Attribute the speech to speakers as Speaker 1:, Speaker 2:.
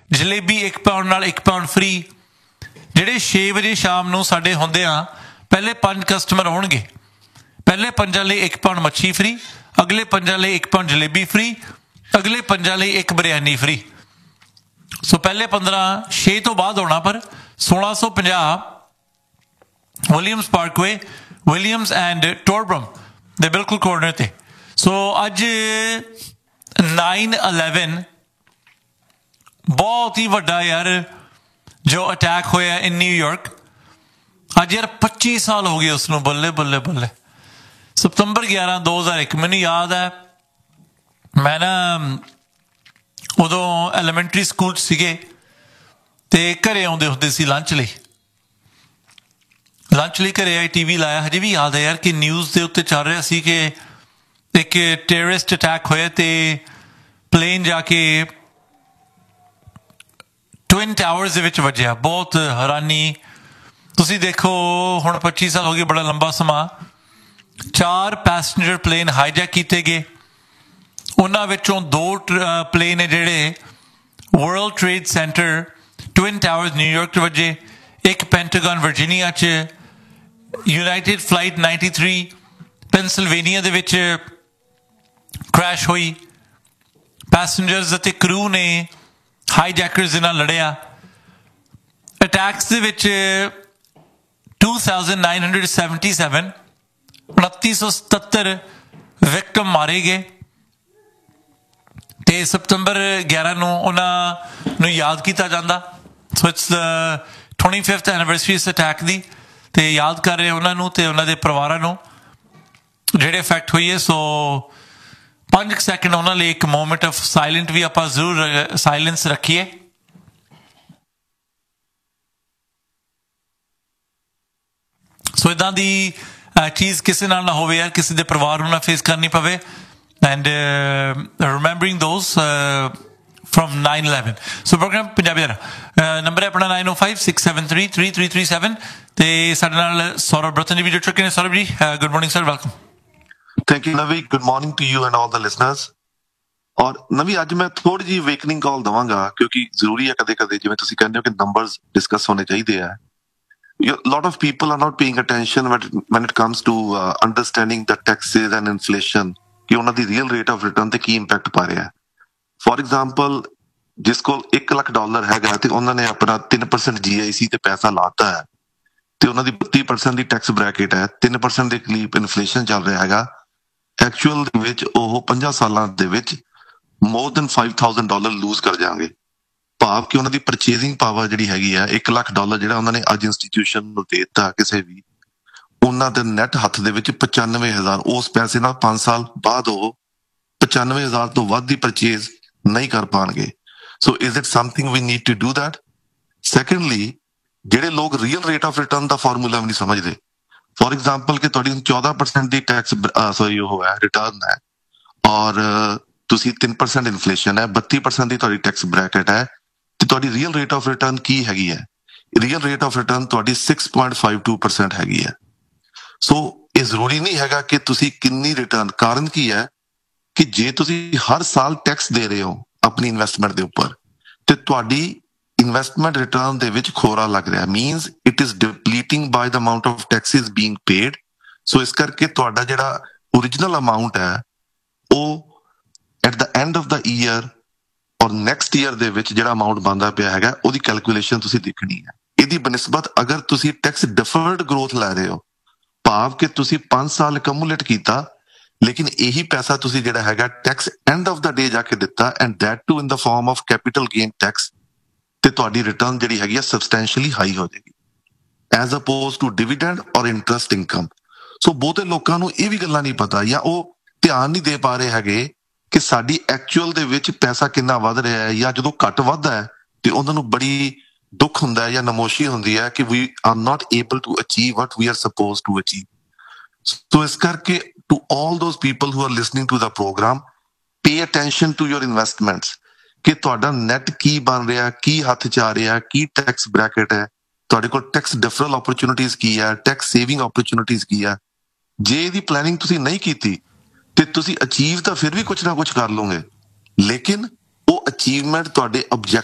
Speaker 1: Jalebi 1 pound ਨਾਲ 1 pound free. ਜਿਹੜੇ 6 ਵਜੇ ਸ਼ਾਮ ਨੂੰ ਸਾਡੇ ਹੁੰਦੇ ਆ, ਪਹਿਲੇ 5 ਕਸਟਮਰ ਆਉਣਗੇ, ਪਹਿਲੇ 5 ਲਈ 1 ਪਾਉਂਡ ਮੱਛੀ ਫ੍ਰੀ, ਅਗਲੇ 5 ਲਈ 1 ਪਾਉਂਡ ਜਲੇਬੀ ਫ੍ਰੀ, ਅਗਲੇ 5 ਲਈ 1 ਬਿਰਿਆਨੀ ਫ੍ਰੀ। ਸੋ ਪਹਿਲੇ 15 6 ਤੋਂ ਬਾਅਦ ਆਉਣਾ, ਪਰ 1650 ਵਿਲੀਅਮਸ ਪਾਰਕਵੇ, ਵਿਲੀਅਮਸ ਐਂਡ ਟੋਰਬਰਮ ਦੇ ਬਿਲਕੁਲ ਕੋਰਨਰ 'ਤੇ। ਸੋ ਅੱਜ 9/11 ਬਹੁਤ ਹੀ ਵੱਡਾ ਯਾਰ ਜੋ ਅਟੈਕ ਹੋਇਆ ਇਨ ਨਿਊਯਾਰਕ। ਅੱਜ ਯਾਰ 25 ਸਾਲ ਹੋ ਗਏ ਉਸਨੂੰ, ਬੱਲੇ ਬੱਲੇ ਬੱਲੇ। ਸਤੰਬਰ 11 2001 ਮੈਨੂੰ ਯਾਦ ਹੈ, ਮੈਂ ਨਾ ਉਦੋਂ ਐਲੀਮੈਂਟਰੀ ਸਕੂਲ 'ਚ ਸੀਗੇ ਅਤੇ ਘਰੇ ਆਉਂਦੇ ਹੁੰਦੇ ਸੀ ਲੰਚ ਲਈ ਘਰੇ ਆਏ, ਟੀ ਵੀ ਲਾਇਆ। ਹਜੇ ਵੀ ਯਾਦ ਹੈ ਯਾਰ ਕਿ ਨਿਊਜ਼ ਦੇ ਉੱਤੇ ਚੱਲ ਰਿਹਾ ਸੀ ਕਿ ਇੱਕ ਟੈਰਰਿਸਟ ਅਟੈਕ ਹੋਇਆ ਅਤੇ ਪਲੇਨ ਜਾ ਕੇ ਟਵਿਨ ਟਾਵਰਸ ਦੇ ਵਿੱਚ ਵੱਜਿਆ। ਬਹੁਤ ਹੈਰਾਨੀ। ਤੁਸੀਂ ਦੇਖੋ ਹੁਣ 25 ਸਾਲ ਹੋ ਗਏ, ਬੜਾ ਲੰਬਾ ਸਮਾਂ। 4 ਪੈਸੇਂਜਰ ਪਲੇਨ ਹਾਈਜੈਕ ਕੀਤੇ ਗਏ, ਉਹਨਾਂ ਵਿੱਚੋਂ 2 ਪਲੇਨ ਹੈ ਜਿਹੜੇ world trade centre twin towers New York 'ਚ ਵੱਜੇ, ਇੱਕ ਪੈਂਟਾਗਨ ਵਰਜੀਨੀਆ 'ਚ, ਯੂਨਾਈਟਿਡ ਫਲਾਈਟ 93 ਪੈਨਸਿਲਵੇਨੀਆ ਦੇ ਵਿੱਚ ਕ੍ਰੈਸ਼ ਹੋਈ। ਪੈਸੇਂਜਰਸ ਅਤੇ ਕਰੂ ਨੇ ਹਾਈਜੈਕਰਸ ਦੇ ਨਾਲ ਲੜਿਆ। ਅਟੈਕਸ ਦੇ ਵਿੱਚ 2977 2977 ਵਿਕਟਮ ਮਾਰੇ ਗਏ ਅਤੇ ਸਤੰਬਰ 11 ਨੂੰ ਉਹਨਾਂ ਨੂੰ ਯਾਦ ਕੀਤਾ ਜਾਂਦਾ। ਸੋ ਇਟਸ 25th ਐਨੀਵਰਸਰੀ ਇਸ ਅਟੈਕ ਦੀ, ਅਤੇ ਯਾਦ ਕਰ ਰਹੇ ਉਹਨਾਂ ਨੂੰ ਅਤੇ ਉਹਨਾਂ ਦੇ ਪਰਿਵਾਰਾਂ ਨੂੰ ਜਿਹੜੇ ਇਫੈਕਟ ਹੋਈ ਹੈ। ਸੋ 5 ਸੈਕਿੰਡ ਉਹਨਾਂ ਲਈ ਇੱਕ ਮੂਮੈਂਟ ਆਫ ਸਾਇਲੈਂਟ ਵੀ ਆਪਾਂ ਜ਼ਰੂਰ ਸਾਇਲੈਂਸ ਰੱਖੀਏ। ਸੋ ਇੱਦਾਂ ਦੀ ਚੀਜ਼ ਕਿਸੇ ਨਾਲ ਨਾ ਹੋਵੇ ਯਾਰ, ਕਿਸੇ ਦੇ ਪਰਿਵਾਰ ਨੂੰ ਨਾ ਫੇਸ ਕਰਨੀ ਪਵੇ। And remembering those from 9/11। So programme Punjabi the number ਹੈ ਆਪਣਾ 9056733337 ਅਤੇ ਸਾਡੇ ਨਾਲ ਸੌਰਵ ਬਰਤਨ ਜੀ ਵੀ ਜੁੜ ਚੁੱਕੇ ਨੇ। ਸੌਰਵ ਜੀ, good morning sir, welcome.
Speaker 2: Thank you ਨਵੀ, good morning to you and all the listeners. ਔਰ ਨਵੀ, ਅੱਜ ਮੈਂ ਥੋੜੀ ਜਿਹੀ ਵੇਕਨਿੰਗ ਕਾਲ ਦੇਵਾਂਗਾ ਕਿਉਂਕਿ ਜ਼ਰੂਰੀ ਹੈ ਕਦੇ ਕਦੇ, ਜਿਵੇਂ ਤੁਸੀਂ ਕਹਿੰਦੇ ਹੋ ਕਿ ਨੰਬਰਸ ਡਿਸਕਸ ਹੋਣੇ ਚਾਹੀਦੇ ਆ। Lot of people are not paying attention when it comes to understanding the taxes and inflation, ਕਿ ਉਹਨਾਂ ਦੀ ਰੀਅਲ ਰੇਟ ਆਫ ਰਿਟਰਨ ਤੇ ਕੀ ਇੰਪੈਕਟ ਪਾ ਰਿਹਾ। ਫੋਰ ਐਗਜ਼ਾਮਪਲ, ਜਿਸ ਕੋਲ $1 ਲੱਖ ਹੈਗਾ ਤੇ ਉਹਨਾਂ ਨੇ ਆਪਣਾ 3% GIC ਤੇ ਪੈਸਾ ਲਾਤਾ ਹੈ ਤੇ ਉਹਨਾਂ ਦੀ 32% ਦੀ ਟੈਕਸ ਬ੍ਰੈਕਟ ਹੈ, 3% ਦੇ ਕਰੀਬ ਇਨਫਲੇਸ਼ਨ ਚੱਲ ਰਿਹਾ ਹੈਗਾ। ਐਕਚੁਅਲ ਦੇ ਵਿੱਚ ਉਹ 50 ਸਾਲਾਂ ਦੇ ਵਿੱਚ more than $5,000 ਲੂਜ਼ ਕਰ ਜਾਣਗੇ। ਭਾਵ ਕਿ ਉਹਨਾਂ ਦੀ ਪਰਚੇਜ਼ਿੰਗ ਪਾਵਰ ਜਿਹੜੀ ਹੈਗੀ ਆ, $1 ਲੱਖ ਜਿਹੜਾ ਉਹਨਾਂ ਨੇ ਅੱਜ ਇੰਸਟੀਟਿਊਸ਼ਨ ਨੂੰ ਦੇ ਦਿੱਤਾ ਕਿਸੇ ਵੀ, ਉਹਨਾਂ ਦੇ ਨੈਟ ਹੱਥ ਦੇ ਵਿੱਚ 95,000। ਉਸ ਪੈਸੇ ਨਾਲ 5 ਸਾਲ ਬਾਅਦ ਉਹ 95,000 ਤੋਂ ਵੱਧ ਦੀ ਪਰਚੇਜ਼ ਨਹੀਂ ਕਰ ਪਾਉਣਗੇ। ਸੋ is it something we need to do that. Secondly, ਜਿਹੜੇ ਲੋਕ real rate of return the formula ਵੀ ਨਹੀਂ ਸਮਝਦੇ, ਫੋਰ ਐਗਜ਼ਾਮਪਲ ਕਿ ਤੁਹਾਡੀ 14% ਦੀ ਟੈਕਸ ਉਹ ਹੈ ਰਿਟਰਨ ਹੈ, ਔਰ ਤੁਸੀਂ 3% ਇਨਫਲੇਸ਼ਨ ਹੈ, 32% ਦੀ ਤੁਹਾਡੀ ਟੈਕਸ ਬ੍ਰੈਕਟ ਹੈ, ਤੇ ਤੁਹਾਡੀ ਰੀਅਲ ਰੇਟ ਆਫ ਰਿਟਰਨ ਕੀ ਹੈਗੀ ਹੈ? ਰੀਅਲ ਰੇਟ ਆਫ ਰਿਟਰਨ ਤੁਹਾਡੀ 6.52% ਹੈਗੀ ਹੈ। ਸੋ ਇਹ ਜ਼ਰੂਰੀ ਨਹੀਂ ਹੈਗਾ ਕਿ ਤੁਸੀਂ ਕਿੰਨੀ ਰਿਟਰਨ, ਕਾਰਨ ਕੀ ਹੈ ਕਿ ਜੇ ਤੁਸੀਂ ਹਰ ਸਾਲ ਟੈਕਸ ਦੇ ਰਹੇ ਹੋ ਆਪਣੀ ਇਨਵੈਸਟਮੈਂਟ ਦੇ ਉੱਪਰ ਤੇ ਤੁਹਾਡੀ ਇਨਵੈਸਟਮੈਂਟ ਰਿਟਰਨ ਦੇ ਵਿੱਚ ਖੋਰਾ ਲੱਗ ਰਿਹਾ, means it is ਡਿਪਲੀਟਿੰਗ by the amount of Texas being paid. ਸੋ ਇਸ ਕਰਕੇ ਤੁਹਾਡਾ ਜਿਹੜਾ ਓਰੀਜਨਲ ਅਮਾਊਂਟ ਹੈ ਉਹ at the end of the year ਔਰ ਨੈਕਸਟ ਈਅਰ ਦੇ ਵਿੱਚ ਜਿਹੜਾ ਅਮਾਊਂਟ ਬਣਦਾ ਪਿਆ ਹੈਗਾ, ਉਹਦੀ ਕੈਲਕੂਲੇਸ਼ਨ ਤੁਸੀਂ ਦੇਖਣੀ ਹੈ। ਇਹਦੀ ਬਨਿਸਬਤ ਅਗਰ ਤੁਸੀਂ ਟੈਕਸ ਡਿਫਰਡ ਗਰੋਥ ਲੈ ਰਹੇ ਹੋ, ਭਾਵ ਕਿ ਤੁਸੀਂ 5 ਸਾਲ ਅਕਮੂਲੇਟ ਕੀਤਾ ਲੇਕਿਨ ਇਹੀ ਪੈਸਾ ਤੁਸੀਂ ਜਿਹੜਾ ਹੈਗਾ ਟੈਕਸ ਐਂਡ ਆਫ ਦਾ ਡੇ ਜਾ ਕੇ ਦਿੱਤਾ, and that to in the farm of capital gain tax, ਤੇ ਤੁਹਾਡੀ ਰਿਟਰਨ ਜਿਹੜੀ ਹੈਗੀ ਆ ਸਬਸਟੈਂਸ਼ੀਅਲੀ ਹਾਈ ਹੋ ਜਾਏਗੀ ਐਜ਼ ਅਪੋਜ਼ ਟੂ ਡਿਵੀਡੈਂਡ ਔਰ ਇੰਟਰਸਟ ਇਨਕਮ। ਸੋ ਬਹੁਤੇ ਲੋਕਾਂ ਨੂੰ ਇਹ ਵੀ ਗੱਲਾਂ ਨਹੀਂ ਪਤਾ, ਜਾਂ ਉਹ ਧਿਆਨ ਨਹੀਂ ਦੇ ਪਾ ਰਹੇ ਹੈਗੇ ਕਿ ਸਾਡੀ ਐਕਚੁਅਲ ਦੇ ਵਿੱਚ ਪੈਸਾ ਕਿੰਨਾ ਵੱਧ ਰਿਹਾ ਹੈ, ਜਾਂ ਜਦੋਂ ਘੱਟ ਵੱਧਦਾ ਹੈ ਤੇ ਉਹਨਾਂ ਨੂੰ ਬੜੀ ਦੁੱਖ ਹੁੰਦਾ ਹੈ ਜਾਂ ਨਮੋਸ਼ੀ ਹੁੰਦੀ ਹੈ ਕਿ ਵੀ are not able to achieve what we R suppose to achieve. ਸੋ ਇਸ ਕਰਕੇ to all those people who are listening to the programme, pay attention to your investments, ਕਿ ਤੁਹਾਡਾ ਨੈਟ ਕੀ ਬਣ ਰਿਹਾ, ਕੀ ਹੱਥ 'ਚ ਆ ਰਿਹਾ, ਕੀ ਟੈਕਸ ਬ੍ਰੈਕਟ ਹੈ, ਤੁਹਾਡੇ ਕੋਲ ਟੈਕਸ ਡਿਫਰਲ ਓਪਰਚੁਨਿਟੀਜ਼ ਕੀ ਹੈ, ਟੈਕਸ ਸੇਵਿੰਗ ਓਪਰਚੁਨਿਟੀਜ਼ ਕੀ ਹੈ। ਜੇ ਇਹਦੀ ਪਲੈਨਿੰਗ ਤੁਸੀਂ ਨਹੀਂ ਕੀਤੀ ਤੇ ਤੁਸੀਂ ਅਚੀਵ ਤਾਂ ਫਿਰ ਵੀ ਕੁਛ ਨਾ ਕੁਛ ਕਰ ਲਓਗੇ, ਲੇਕਿਨ ਉਹ ਅਚੀਵਮੈਂਟ ਤੁਹਾਡੇ